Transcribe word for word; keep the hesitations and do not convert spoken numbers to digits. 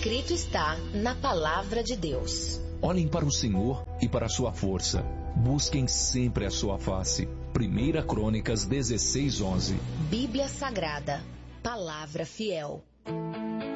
Escrito está na Palavra de Deus. Olhem para o Senhor e para a sua força. Busquem sempre a sua face. Primeira Crônicas dezesseis, onze. Bíblia Sagrada. Palavra fiel.